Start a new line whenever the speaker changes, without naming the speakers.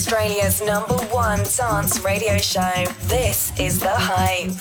Australia's #1 dance radio show. This is The Hype.